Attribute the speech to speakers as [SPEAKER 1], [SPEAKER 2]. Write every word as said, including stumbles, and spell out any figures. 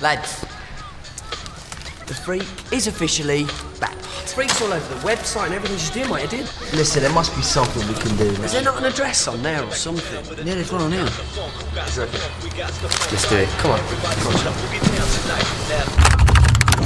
[SPEAKER 1] Lads, the Freak is officially back.
[SPEAKER 2] Freak's all over the website and everything. Just do, mate, I did.
[SPEAKER 3] Listen, there must be something we can do.
[SPEAKER 2] Is there not an address on there or something?
[SPEAKER 1] Yeah, there's one on here.
[SPEAKER 2] Let's do it. Come on. Come on.